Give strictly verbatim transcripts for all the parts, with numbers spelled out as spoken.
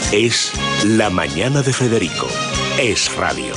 Es La Mañana de Federico. Es Radio.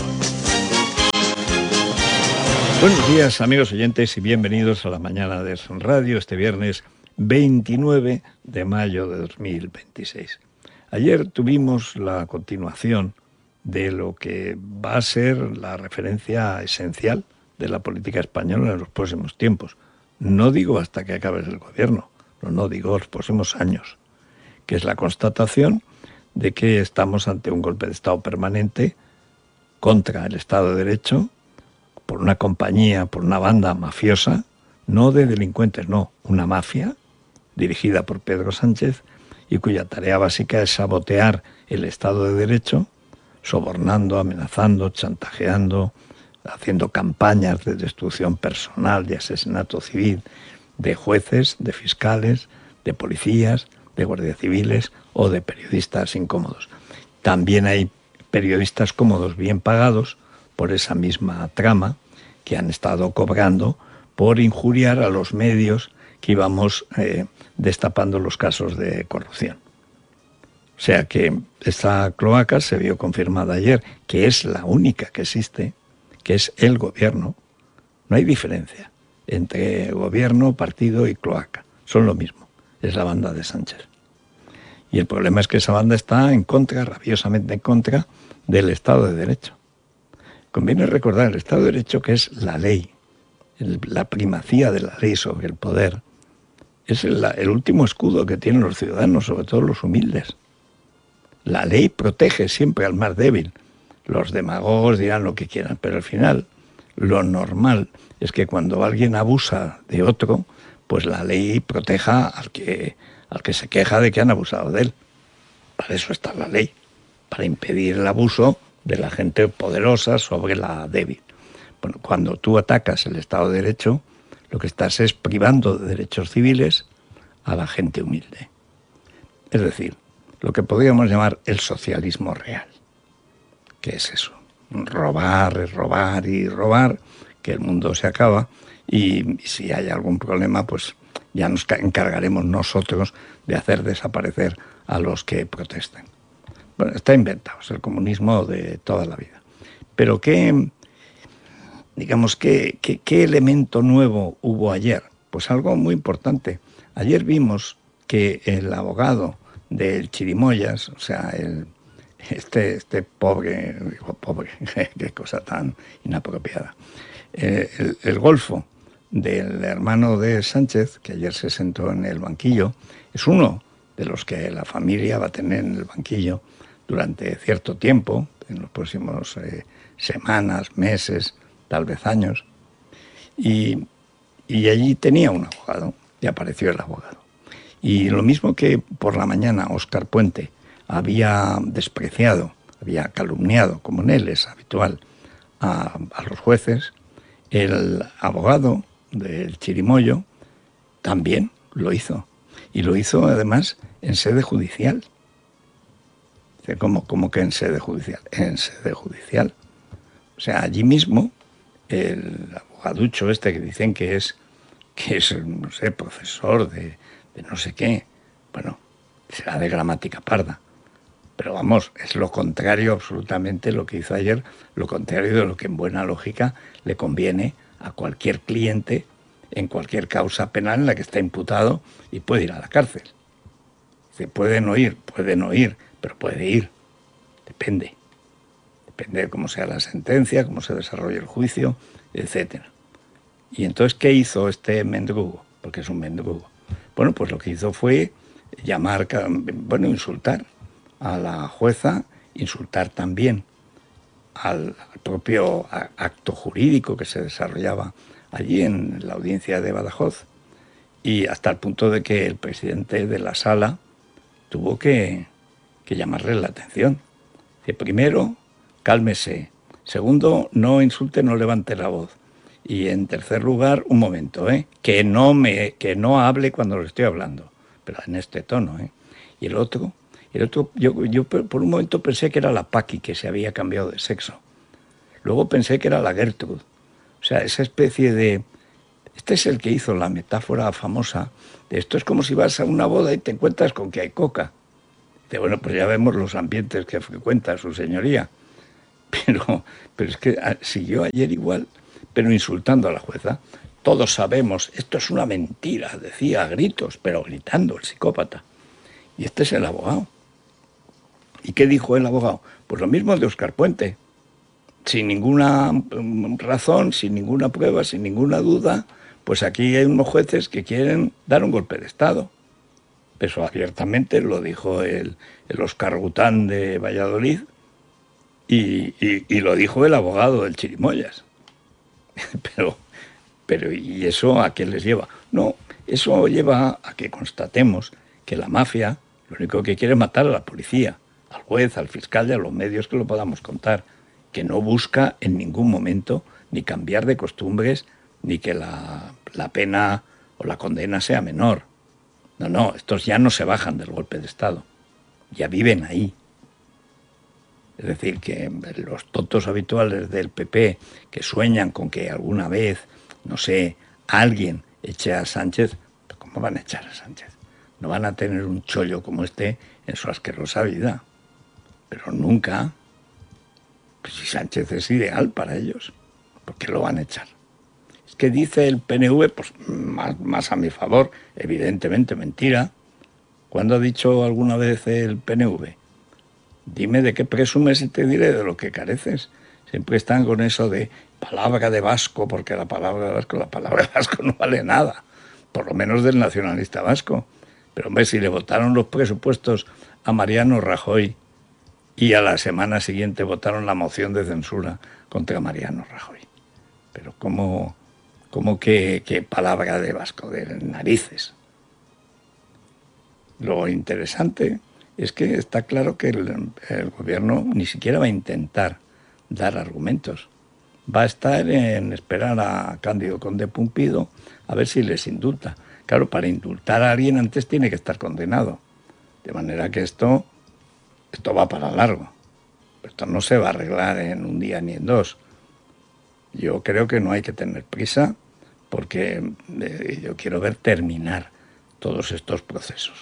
Buenos días, amigos oyentes, y bienvenidos a La Mañana de Es Radio, este viernes veintinueve de mayo de dos mil veintiséis. Ayer tuvimos la continuación de lo que va a ser la referencia esencial de la política española en los próximos tiempos. No digo hasta que acabe el gobierno, no, no digo los próximos años, que es la constatación de que estamos ante un golpe de Estado permanente contra el Estado de Derecho, por una compañía, por una banda mafiosa, no de delincuentes, no, una mafia dirigida por Pedro Sánchez y cuya tarea básica es sabotear el Estado de Derecho, sobornando, amenazando, chantajeando, haciendo campañas de destrucción personal, de asesinato civil, de jueces, de fiscales, de policías, de guardias civiles o de periodistas incómodos. También hay periodistas cómodos bien pagados por esa misma trama que han estado cobrando por injuriar a los medios que íbamos eh, destapando los casos de corrupción. O sea que esta cloaca se vio confirmada ayer, que es la única que existe, que es el gobierno. No hay diferencia entre gobierno, partido y cloaca. Son lo mismo, es la banda de Sánchez. Y el problema es que esa banda está en contra, rabiosamente en contra, del Estado de Derecho. Conviene recordar el Estado de Derecho, que es la ley, el, la primacía de la ley sobre el poder. Es el, el último escudo que tienen los ciudadanos, sobre todo los humildes. La ley protege siempre al más débil. Los demagogos dirán lo que quieran, pero al final lo normal es que cuando alguien abusa de otro, pues la ley proteja al que, al que se queja de que han abusado de él. Para eso está la ley, para impedir el abuso de la gente poderosa sobre la débil. Bueno, cuando tú atacas el Estado de Derecho, lo que estás es privando de derechos civiles a la gente humilde. Es decir, lo que podríamos llamar el socialismo real. ¿Qué es eso? Robar, robar y robar, que el mundo se acaba, y si hay algún problema, pues ya nos encargaremos nosotros de hacer desaparecer a los que protesten. Bueno, está inventado, es el comunismo de toda la vida. Pero ¿qué, digamos, qué, qué, qué elemento nuevo hubo ayer? Pues algo muy importante. Ayer vimos que el abogado del Chirimoyas, o sea, el, este, este pobre, digo pobre, qué cosa tan inapropiada, eh, el, el golfo del hermano de Sánchez, que ayer se sentó en el banquillo, es uno de los que la familia va a tener en el banquillo durante cierto tiempo, en los próximos eh, semanas, meses, tal vez años, y, y allí tenía un abogado, y apareció el abogado. Y lo mismo que por la mañana Óscar Puente había despreciado, había calumniado, como en él es habitual, a, a los jueces, el abogado del Chirimoyo también lo hizo. Y lo hizo además en sede judicial. ¿Cómo, cómo que en sede judicial? En sede judicial. O sea, allí mismo, el abogaducho este que dicen que es, que es no sé, profesor de... de no sé qué, bueno, será de gramática parda, pero vamos, es lo contrario absolutamente lo que hizo ayer, lo contrario de lo que en buena lógica le conviene a cualquier cliente en cualquier causa penal en la que está imputado y puede ir a la cárcel. Se puede no ir, puede no ir, pero puede ir, depende, depende de cómo sea la sentencia, cómo se desarrolle el juicio, etcétera. Y entonces, ¿qué hizo este mendrugo? Porque es un mendrugo. Bueno, pues lo que hizo fue llamar, bueno, insultar a la jueza, insultar también al, al propio acto jurídico que se desarrollaba allí en la audiencia de Badajoz, y hasta el punto de que el presidente de la sala tuvo que, que llamarle la atención. Dice, primero, cálmese. Segundo, no insulte, no levante la voz. Y en tercer lugar, un momento, ¿eh? que no me que no hable cuando le estoy hablando, pero en este tono, ¿eh? Y el otro, el otro yo, yo por un momento pensé que era la Paqui, que se había cambiado de sexo. Luego pensé que era la Gertrude. O sea, esa especie de... Este es el que hizo la metáfora famosa de esto es como si vas a una boda y te encuentras con que hay coca. De, bueno, pues ya vemos los ambientes que frecuenta su señoría. Pero, pero es que siguió ayer igual, pero insultando a la jueza. Todos sabemos, esto es una mentira, decía a gritos, pero gritando el psicópata. Y este es el abogado. ¿Y qué dijo el abogado? Pues lo mismo de Óscar Puente. Sin ninguna razón, sin ninguna prueba, sin ninguna duda, pues aquí hay unos jueces que quieren dar un golpe de Estado. Eso abiertamente lo dijo el, el Óscar Gután de Valladolid y, y, y lo dijo el abogado del Chirimoyas. Pero, pero ¿y eso a qué les lleva? No, eso lleva a que constatemos que la mafia lo único que quiere es matar a la policía, al juez, al fiscal y a los medios que lo podamos contar, que no busca en ningún momento ni cambiar de costumbres ni que la, la pena o la condena sea menor. No, no, estos ya no se bajan del golpe de Estado, ya viven ahí. Es decir, que los tontos habituales del P P que sueñan con que alguna vez, no sé, alguien eche a Sánchez, ¿cómo van a echar a Sánchez? No van a tener un chollo como este en su asquerosa vida. Pero nunca, pues si Sánchez es ideal para ellos, ¿por qué lo van a echar? Es que dice el P N V, pues más, más a mi favor, evidentemente mentira. ¿Cuándo ha dicho alguna vez el P N V? Dime de qué presumes y te diré de lo que careces. Siempre están con eso de palabra de vasco, porque la palabra de vasco, la palabra de vasco no vale nada, por lo menos del nacionalista vasco. Pero hombre, si le votaron los presupuestos a Mariano Rajoy y a la semana siguiente votaron la moción de censura contra Mariano Rajoy. Pero ¿cómo, cómo que, que palabra de vasco, de narices? Lo interesante es que está claro que el, el gobierno ni siquiera va a intentar dar argumentos. Va a estar en esperar a Cándido Conde Pumpido a ver si les indulta. Claro, para indultar a alguien antes tiene que estar condenado. De manera que esto, esto va para largo. Esto no se va a arreglar en un día ni en dos. Yo creo que no hay que tener prisa porque eh, yo quiero ver terminar todos estos procesos.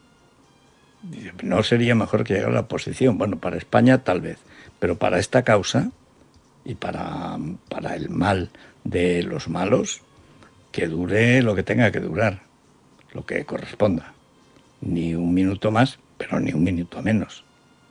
¿No sería mejor que llegara a la oposición? Bueno, para España tal vez, pero para esta causa y para, para el mal de los malos, que dure lo que tenga que durar, lo que corresponda. Ni un minuto más, pero ni un minuto menos.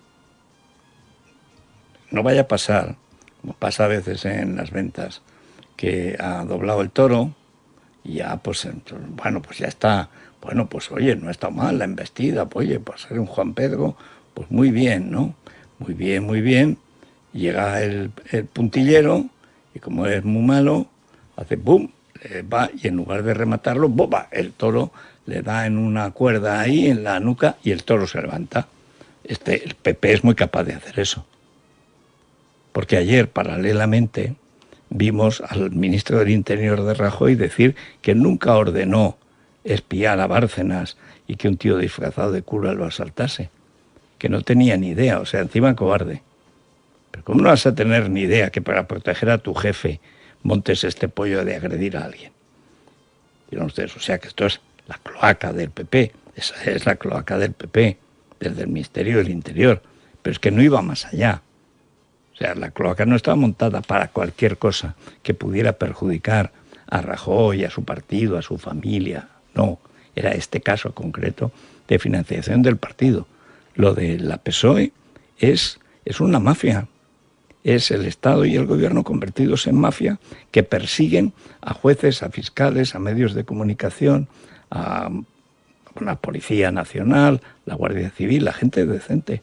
No vaya a pasar, como pasa a veces en las ventas, que ha doblado el toro y ya, pues, bueno, pues ya está. Bueno, pues oye, no está mal la embestida, pues oye, pues ser un Juan Pedro, pues muy bien, ¿no? Muy bien, muy bien. Llega el, el puntillero y como es muy malo, hace ¡bum! Le va y en lugar de rematarlo, ¡boba! El toro le da en una cuerda ahí en la nuca y el toro se levanta. Este, el P P es muy capaz de hacer eso. Porque ayer, paralelamente, vimos al ministro del Interior de Rajoy decir que nunca ordenó espiar a Bárcenas y que un tío disfrazado de cura lo asaltase. Que no tenía ni idea, o sea, encima cobarde. Pero ¿cómo no vas a tener ni idea que para proteger a tu jefe montes este pollo de agredir a alguien? Dirán ustedes, o sea que esto es la cloaca del P P, esa es la cloaca del P P, desde el Ministerio del Interior, pero es que no iba más allá. O sea, la cloaca no estaba montada para cualquier cosa que pudiera perjudicar a Rajoy, a su partido, a su familia. No, era este caso concreto de financiación del partido. Lo de la P S O E es, es una mafia. Es el Estado y el gobierno convertidos en mafia que persiguen a jueces, a fiscales, a medios de comunicación, a la Policía Nacional, la Guardia Civil, la gente decente.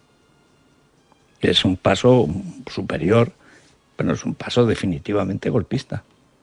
Es un paso superior, pero es un paso definitivamente golpista.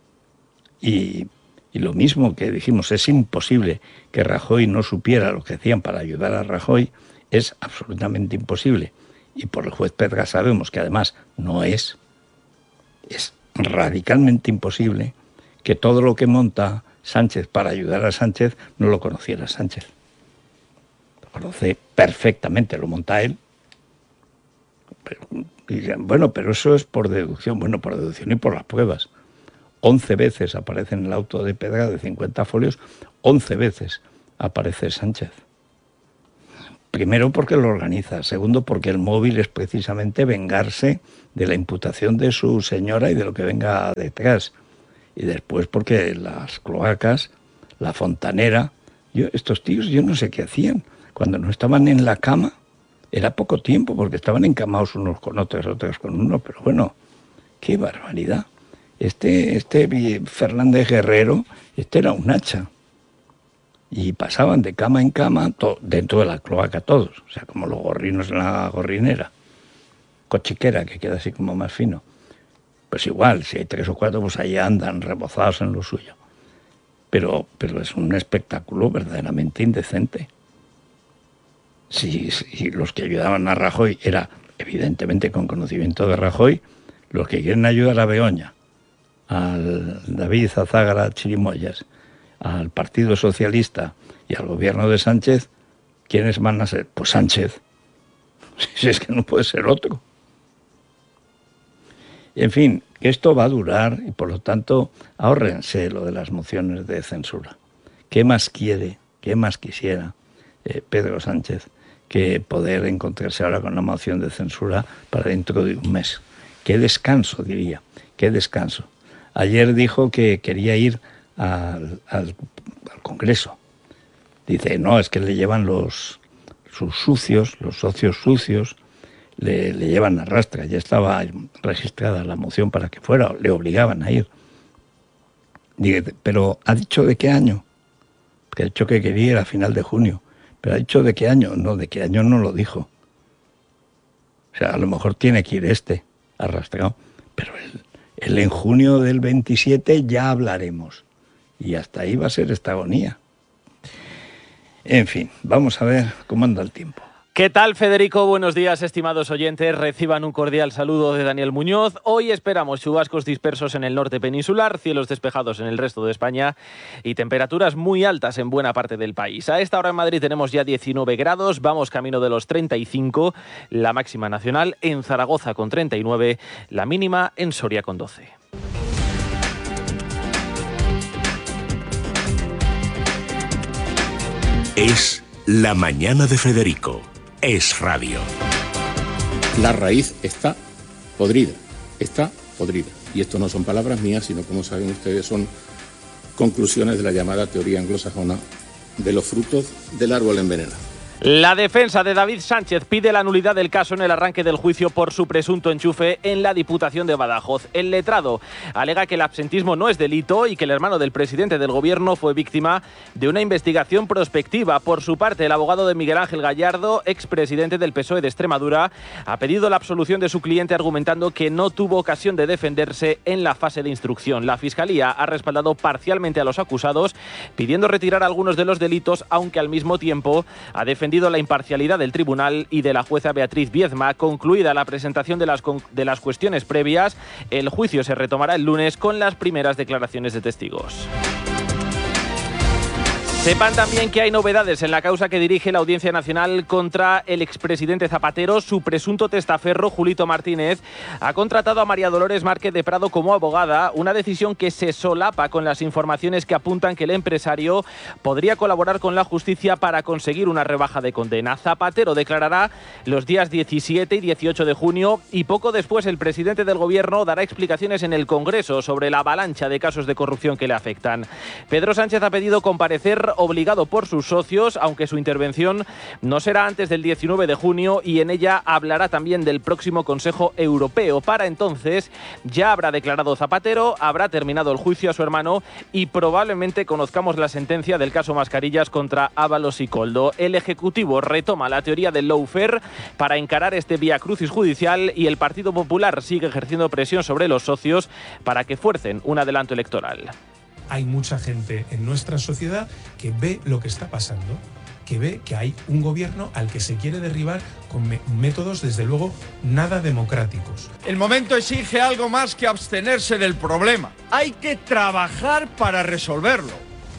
Y, y lo mismo que dijimos, es imposible que Rajoy no supiera lo que hacían para ayudar a Rajoy, es absolutamente imposible. Y por el juez Pedra sabemos que además no es, es radicalmente imposible que todo lo que monta Sánchez para ayudar a Sánchez no lo conociera Sánchez. Lo conoce perfectamente, lo monta él. Pero, y, bueno, pero eso es por deducción, bueno, por deducción y por las pruebas. Once veces aparece en el auto de Pedra de cincuenta folios, once veces aparece Sánchez. Primero porque lo organiza, segundo porque el móvil es precisamente vengarse de la imputación de su señora y de lo que venga detrás. Y después porque las cloacas, la fontanera, yo, estos tíos yo no sé qué hacían. Cuando no estaban en la cama, era poco tiempo porque estaban encamados unos con otros, otros con uno, pero bueno, qué barbaridad. Este, este Fernández Guerrero, este era un hacha. Y pasaban de cama en cama, to, dentro de la cloaca todos, o sea, como los gorrinos en la gorrinera. Cochiquera, que queda así como más fino. Pues igual, si hay tres o cuatro, pues ahí andan rebozados en lo suyo. Pero, pero es un espectáculo verdaderamente indecente. Si, si los que ayudaban a Rajoy era, evidentemente con conocimiento de Rajoy, los que quieren ayudar a Begoña, al David Azágara Chirimoyas, al Partido Socialista y al gobierno de Sánchez, ¿quiénes van a ser? Pues Sánchez. Si es que no puede ser otro. En fin, que esto va a durar y por lo tanto ahórrense lo de las mociones de censura. ¿Qué más quiere, qué más quisiera eh, Pedro Sánchez que poder encontrarse ahora con una moción de censura para dentro de un mes? Qué descanso, diría, qué descanso. Ayer dijo que quería ir al, al, al Congreso. Dice, no, es que le llevan los sus sucios, los socios sucios, le, le llevan a rastra. Ya estaba registrada la moción para que fuera, le obligaban a ir. Dice, pero ¿ha dicho de qué año? Que ha dicho que quería ir a final de junio. Pero ¿ha dicho de qué año? No, de qué año no lo dijo. O sea, a lo mejor tiene que ir este, arrastrado. Pero él, él en junio del veintisiete ya hablaremos. Y hasta ahí va a ser esta agonía. En fin, vamos a ver cómo anda el tiempo. ¿Qué tal, Federico? Buenos días, estimados oyentes. Reciban un cordial saludo de Daniel Muñoz. Hoy esperamos chubascos dispersos en el norte peninsular, cielos despejados en el resto de España y temperaturas muy altas en buena parte del país. A esta hora en Madrid tenemos ya diecinueve grados, vamos camino de los treinta y cinco, la máxima nacional en Zaragoza con treinta y nueve, la mínima en Soria con doce. Es La Mañana de Federico. Es radio. La raíz está podrida, está podrida. Y esto no son palabras mías, sino, como saben ustedes, son conclusiones de la llamada teoría anglosajona de los frutos del árbol envenenado. La defensa de David Sánchez pide la nulidad del caso en el arranque del juicio por su presunto enchufe en la Diputación de Badajoz. El letrado alega que el absentismo no es delito y que el hermano del presidente del gobierno fue víctima de una investigación prospectiva. Por su parte, el abogado de Miguel Ángel Gallardo, expresidente del P S O E de Extremadura, ha pedido la absolución de su cliente argumentando que no tuvo ocasión de defenderse en la fase de instrucción. La Fiscalía ha respaldado parcialmente a los acusados, pidiendo retirar algunos de los delitos, aunque al mismo tiempo ha defendido la imparcialidad del tribunal y de la jueza Beatriz Viezma. Concluida la presentación de las, de las cuestiones previas, el juicio se retomará el lunes con las primeras declaraciones de testigos. Sepan también que hay novedades en la causa que dirige la Audiencia Nacional contra el expresidente Zapatero. Su presunto testaferro, Julito Martínez, ha contratado a María Dolores Márquez de Prado como abogada, una decisión que se solapa con las informaciones que apuntan que el empresario podría colaborar con la justicia para conseguir una rebaja de condena. Zapatero declarará los días diecisiete y dieciocho de junio y poco después el presidente del gobierno dará explicaciones en el Congreso sobre la avalancha de casos de corrupción que le afectan. Pedro Sánchez ha pedido comparecer obligado por sus socios, aunque su intervención no será antes del diecinueve de junio y en ella hablará también del próximo Consejo Europeo. Para entonces ya habrá declarado Zapatero, habrá terminado el juicio a su hermano y probablemente conozcamos la sentencia del caso Mascarillas contra Ábalos y Koldo. El Ejecutivo retoma la teoría del lawfare para encarar este vía crucis judicial y el Partido Popular sigue ejerciendo presión sobre los socios para que fuercen un adelanto electoral. Hay mucha gente en nuestra sociedad que ve lo que está pasando, que ve que hay un gobierno al que se quiere derribar con métodos, desde luego, nada democráticos. El momento exige algo más que abstenerse del problema. Hay que trabajar para resolverlo.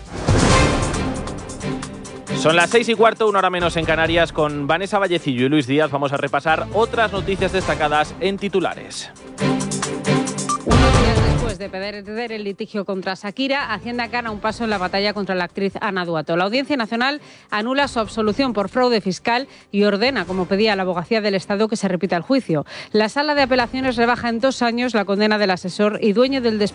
Son las seis y cuarto, una hora menos en Canarias. Con Vanessa Vallecillo y Luis Díaz vamos a repasar otras noticias destacadas en titulares. Después de perder el litigio contra Shakira, Hacienda gana un paso en la batalla contra la actriz Ana Duato. La Audiencia Nacional anula su absolución por fraude fiscal y ordena, como pedía la Abogacía del Estado, que se repita el juicio. La Sala de Apelaciones rebaja en dos años la condena del asesor y dueño del despacho